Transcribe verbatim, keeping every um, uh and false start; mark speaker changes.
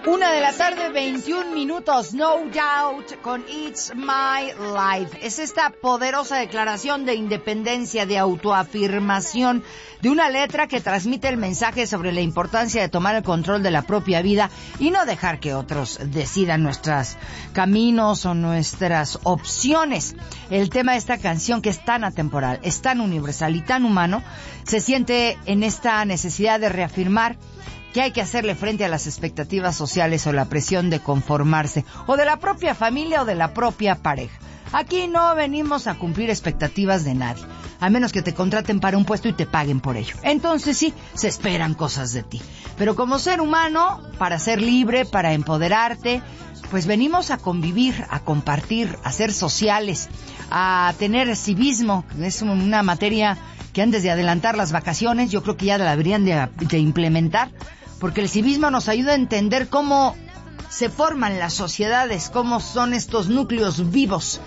Speaker 1: Una de la tarde, veintiún minutos, No Doubt con It's My Life. Es esta poderosa declaración de independencia, de autoafirmación, de una letra que transmite el mensaje sobre la importancia de tomar el control de la propia vida y no dejar que otros decidan nuestros caminos o nuestras opciones. El tema de esta canción, que es tan atemporal, es tan universal y tan humano, se siente en esta necesidad de reafirmar que hay que hacerle frente a las expectativas sociales o la presión de conformarse, o de la propia familia o de la propia pareja. Aquí no venimos a cumplir expectativas de nadie, a menos que te contraten para un puesto y te paguen por ello. Entonces sí, se esperan cosas de ti. Pero como ser humano, para ser libre, para empoderarte, pues venimos a convivir, a compartir, a ser sociales, a tener civismo. Es una materia que antes de adelantar las vacaciones, yo creo que ya la deberían de, de implementar, porque el civismo nos ayuda a entender cómo se forman las sociedades, cómo son estos núcleos vivos